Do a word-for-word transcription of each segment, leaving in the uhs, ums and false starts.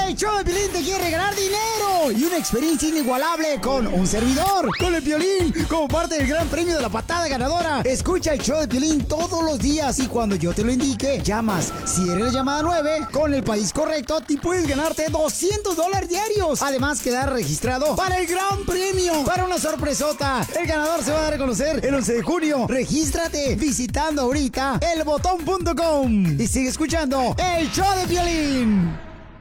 El show de Piolín te quiere regalar dinero y una experiencia inigualable con un servidor, con el Piolín, como parte del gran premio de la patada ganadora. Escucha el show de Piolín todos los días y cuando yo te lo indique, llamas. Si eres la llamada nueve, con el país correcto, te puedes ganarte doscientos dólares diarios. Además, quedar registrado para el gran premio, para una sorpresota. El ganador se va a dar a conocer el once de junio. Regístrate visitando ahorita el botón punto com y sigue escuchando el show de Piolín.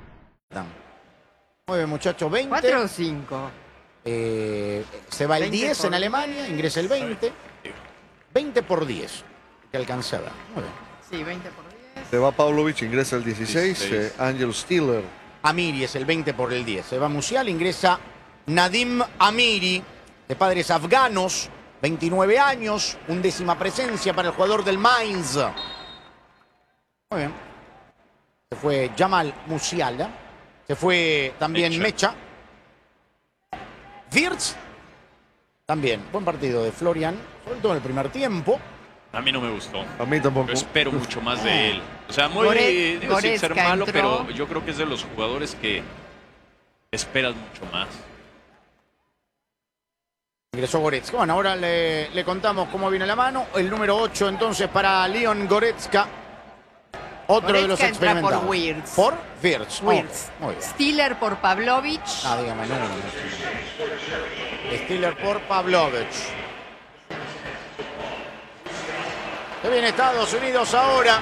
Muy bien, muchachos, veinte. ¿cuatro o cinco? Eh, se va el diez en Alemania, ingresa el veinte. veinte por diez, que alcanzaba. Muy bien. Sí, veinte por diez. Se va Pavlovich, ingresa el dieciséis. Eh, Angel Stiller. Amiri es el veinte por el diez. Se va Musial, ingresa Nadim Amiri, de padres afganos, veintinueve años, undécima presencia para el jugador del Mainz. Muy bien. Se fue Jamal Musiala. Se fue también Mecha. Wirtz. También. Buen partido de Florian. Sobre todo en el primer tiempo. A mí no me gustó. A mí tampoco. Yo espero mucho más de él. O sea, muy Gore- digo, sin ser Goretzka malo, entró. pero yo creo que es de los jugadores que esperas mucho más. Ingresó Goretzka. Bueno, ahora le, le contamos cómo viene la mano. El número ocho entonces para Leon Goretzka. Otro Goretzka de los entra experimentados. por Wirtz. ¿Por? Wirtz. Wirtz. Oh, muy bien. Stiller por Pavlovich. Ah, dígame, no. Stiller por Pavlovich. Se viene Estados Unidos ahora.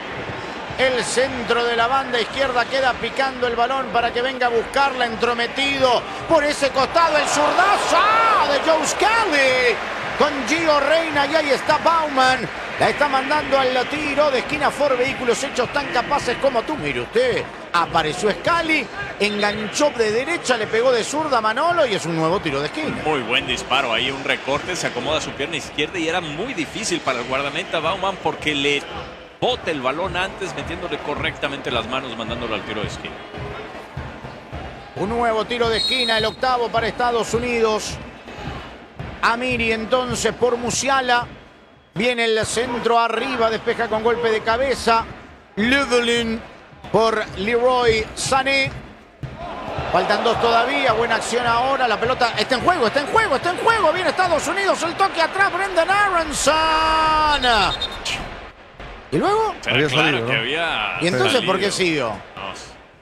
El centro de la banda izquierda queda picando el balón para que venga a buscarla, entrometido por ese costado el zurdazo ¡ah! De Joe Scally con Gio Reyna y ahí está Bauman. La está mandando al tiro de esquina Ford Vehículos Hechos tan capaces como tú. Mire usted, apareció Scally, enganchó de derecha, le pegó de zurda a Manolo y es un nuevo tiro de esquina. Muy buen disparo ahí, un recorte, se acomoda su pierna izquierda y era muy difícil para el guardameta Bauman porque le bota el balón antes metiéndole correctamente las manos, mandándolo al tiro de esquina. Un nuevo tiro de esquina, el octavo para Estados Unidos. Amiri entonces por Musiala. Viene el centro arriba, despeja con golpe de cabeza. Löwelin por Leroy Sané. Faltan dos todavía, buena acción ahora. La pelota está en juego, está en juego, está en juego. Viene Estados Unidos, el toque atrás, Brendan Aronson. ¿Y luego? Era Había claro salido, que ¿no? había ¿Y entonces por qué salido. siguió? No,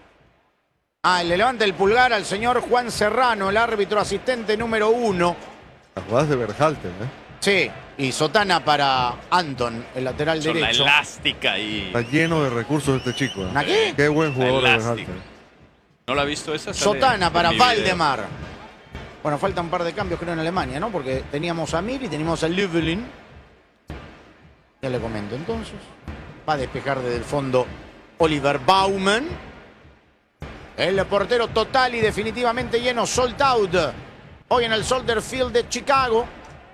Ah, le levanta el pulgar al señor Juan Serrano, el árbitro asistente número uno. Las jugadas de Berhalter, ¿eh? Sí, y sotana para Anton, el lateral son la derecho. elástica y... Está lleno de recursos este chico. ¿eh? ¿Una qué? Qué buen jugador de Elástica. Berhalter. ¿No la ha visto esa? Sale Sotana en para mi video. Valdemar. Bueno, falta un par de cambios creo en Alemania, ¿no? Porque teníamos a Mir y teníamos a Löwelin. Ya le comento entonces. Va a despejar desde el fondo Oliver Baumann. El portero total y definitivamente lleno, sold out. Hoy en el Soldier Field de Chicago.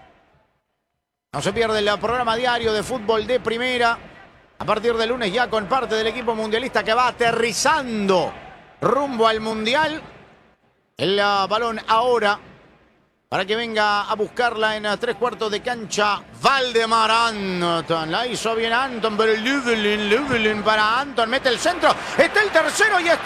No se pierde el programa diario de fútbol de primera. A partir del lunes ya con parte del equipo mundialista que va aterrizando rumbo al mundial. El uh, balón ahora para que venga a buscarla en uh, tres cuartos de cancha. Valdemar Anton. La hizo bien Anton, pero Löwelin, Löwelin para Anton. Mete el centro. Está el tercero y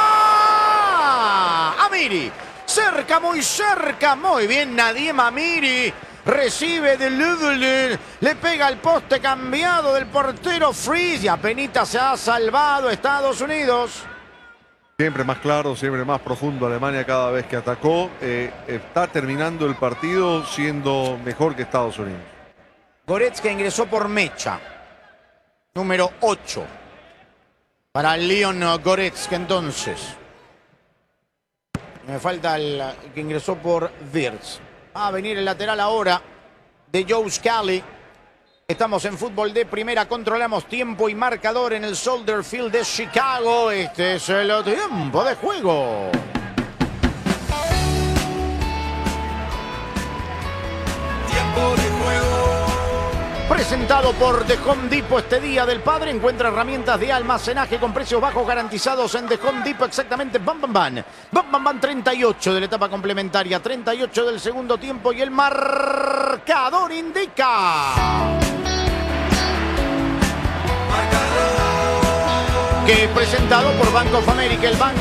está Amiri. Cerca, muy cerca. Muy bien Nadim Amiri. Recibe de Löwelin, le pega al poste cambiado del portero Freeze y apenas se ha salvado Estados Unidos. Siempre más claro, siempre más profundo Alemania cada vez que atacó. Eh, está terminando el partido siendo mejor que Estados Unidos. Goretzka ingresó por Mecha, número ocho. Para Leon Goretzka entonces. Me falta el que ingresó por Wirtz. Va a venir el lateral ahora de Joe Scally. Estamos en fútbol de primera, controlamos tiempo y marcador en el Soldier Field de Chicago. Este es el tiempo de juego. Tiempo de juego. Presentado por The Home Depot, este Día del Padre encuentra herramientas de almacenaje con precios bajos garantizados en The Home Depot, exactamente Bam Bam Bam. Bam Bam Bam treinta y ocho de la etapa complementaria, treinta y ocho del segundo tiempo y el marcador indica que es presentado por Bank of America, el banco